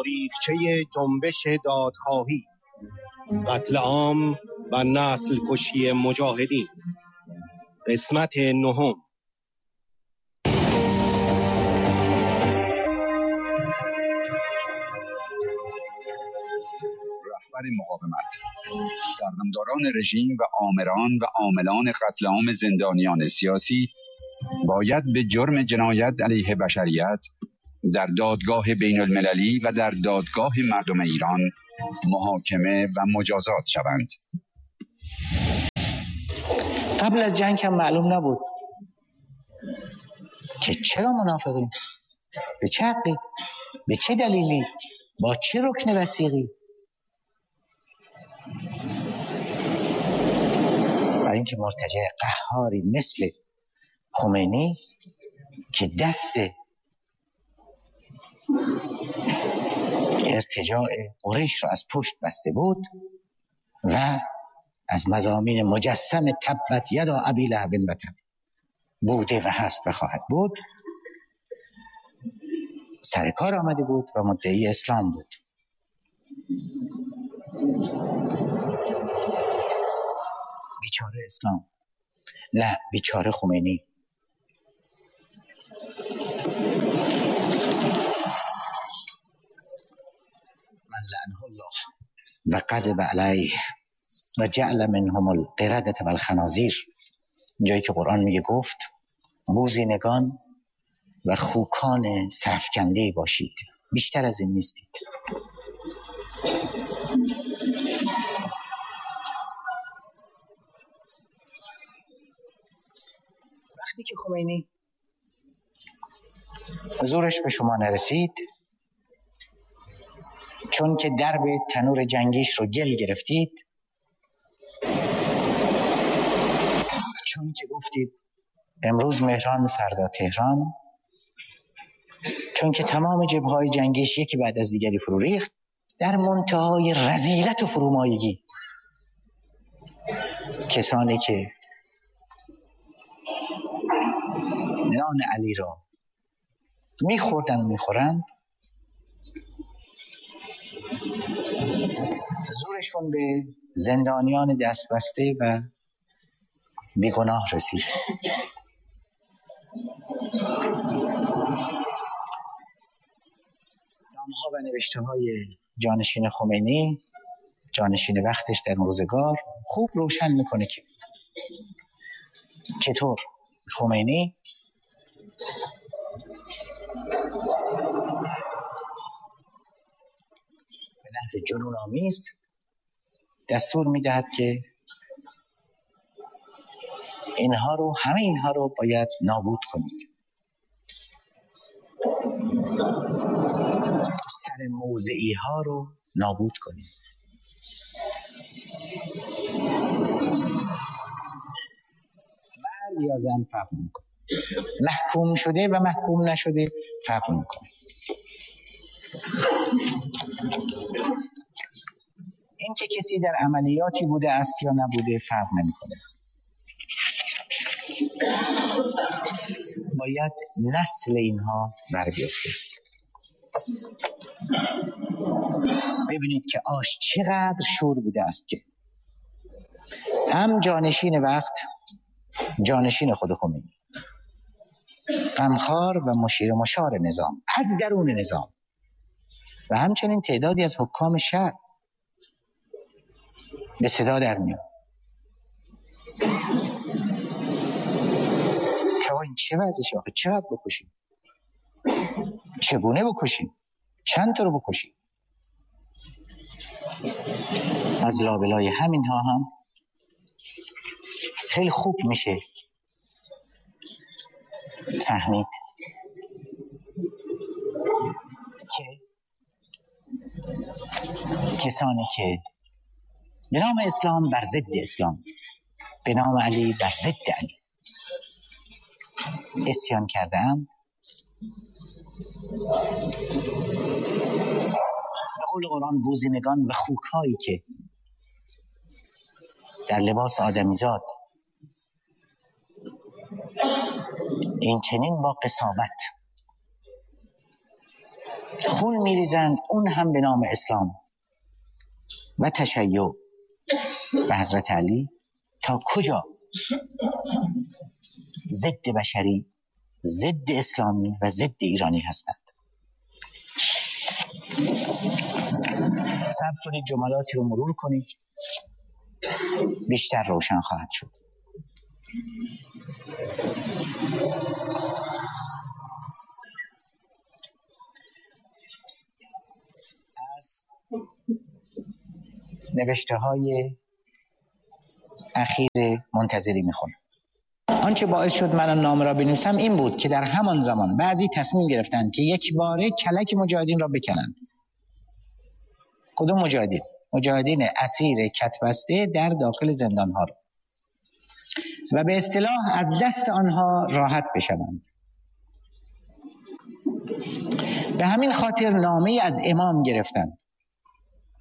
تاریخچه جنبش دادخواهی، قتل عام و نسل کشی مجاهدین، قسمت نهم. رهبر مقاومت، سردمداران رژیم و آمران و عاملان قتل عام زندانیان سیاسی باید به جرم جنایت علیه بشریت در دادگاه بین المللی و در دادگاه مردم ایران محاکمه و مجازات شوند. قبل از جنگ هم معلوم نبود که چرا منافقیم، به چه حقی، به چه دلیلی، با چه رکن وثیقی. برای اینکه مرتجع قهاری مثل خمینی که دست ارتجاع قریش را از پشت بسته بود و از مضامین مجسم تبت یدا ابی لهب و تب بوده و هست و خواهد بود سر کار آمده بود و مدعی اسلام بود. بیچاره اسلام، نه بیچاره خمینی. من لعنه الله و غضب علیه و جعل منهم القردة و الخنازیر. جایی که قرآن میگه گفت بوزینگان و خوکان سرفکنده باشید، بیشتر از این نیستید. وقتی که خمینی زورش به شما نرسید، چون که درب تنور جنگیش رو گل گرفتید، چون که گفتید امروز مهران فردا تهران، چون که تمام جبهه‌های جنگیش یکی بعد از دیگری فرو ریخت، در منتهای رذیلت و فرومایگی کسانی که نان علی را میخوردن و میخورند زورشون به زندانیان دستبسته و بیگناه رسید. نامه‌ها و نوشته‌های جانشین خمینی، جانشین وقتش در روزگار، خوب روشن میکنه که چطور خمینی به نحو جنون‌آمیز دستور میدهد که همه اینها رو باید نابود کنید. سر موضعی ها رو نابود کنید. مرد یا زن فرق میکنه، محکوم شده و محکوم نشده فرق میکنه. این که کسی در عملیاتی بوده است یا نبوده فرق نمیکنه. باید نسل اینها بر بیفته. ببینید که آش چقدر شور بوده است که هم جانشین وقت، جانشین خود خمینی، غمخوار و مشار نظام از درون نظام و همچنین تعدادی از حکام شهر به صدا در میاد که این چه وضعشه آخه، چقدر بکشیم، چگونه بکشیم، چند تا رو بکشیم. از لابلای همینها هم خیلی خوب میشه فهمید که کسانی که به نام اسلام بر ضد اسلام، به نام علی بر ضد علی عصیان کرده‌اند، به قول قرآن بوزینگان و خوک‌هایی که در لباس آدمیزاد این چنین با قساوت خون میریزند، اون هم به نام اسلام و تشیع به حضرت علی. تا کجا؟ ضد بشری، ضد اسلامی و ضد ایرانی هستند. صبر کنید جملاتی رو مرور کنید، بیشتر روشن خواهد شد. از نوشته های اخیر منتظری میخونم. آنچه باعث شد من نامه را بنویسم این بود که در همان زمان بعضی تصمیم گرفتند که یک باره کلک مجاهدین را بکنند. کدوم مجاهدین؟ مجاهدین اسیر کتبسته در داخل زندانها را، و به اصطلاح از دست آنها راحت بشوند. به همین خاطر نامه از امام گرفتند